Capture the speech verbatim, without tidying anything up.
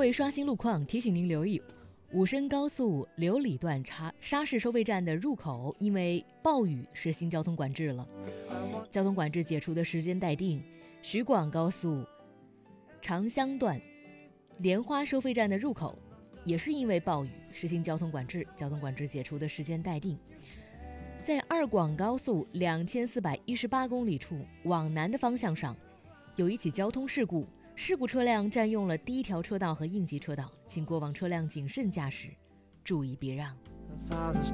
为刷新路况，提醒您留意武深高速刘里段沙沙市收费站的入口因为暴雨实行交通管制了，交通管制解除的时间待定。徐广高速长乡段莲花收费站的入口也是因为暴雨实行交通管制，交通管制解除的时间待定。在二广高速两千四百一十八公里处往南的方向上，有一起交通事故，事故车辆占用了第一条车道和应急车道，请过往车辆谨慎驾驶，注意避让。